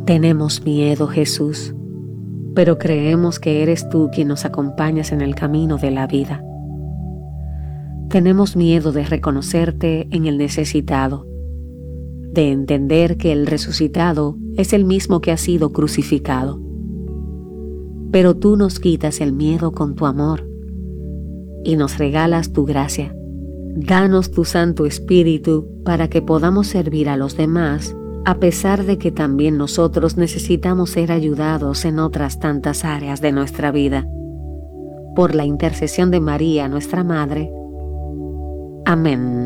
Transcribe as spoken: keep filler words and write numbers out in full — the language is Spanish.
Tenemos miedo, Jesús, pero creemos que eres tú quien nos acompañas en el camino de la vida. Tenemos miedo de reconocerte en el necesitado, de entender que el resucitado es el mismo que ha sido crucificado. Pero tú nos quitas el miedo con tu amor y nos regalas tu gracia. Danos tu Santo Espíritu para que podamos servir a los demás, a pesar de que también nosotros necesitamos ser ayudados en otras tantas áreas de nuestra vida. Por la intercesión de María, nuestra Madre. Amén.